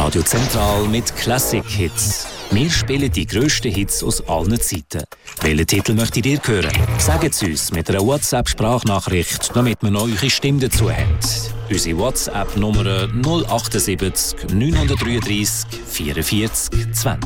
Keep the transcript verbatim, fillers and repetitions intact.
Radio Zentral mit Classic-Hits. Wir spielen die grössten Hits aus allen Zeiten. Welchen Titel möchtet ihr hören? Sagt es uns mit einer WhatsApp-Sprachnachricht, damit wir noch eure Stimme dazu haben. Unsere WhatsApp-Nummer null sieben acht neun drei drei vierundvierzig zwanzig.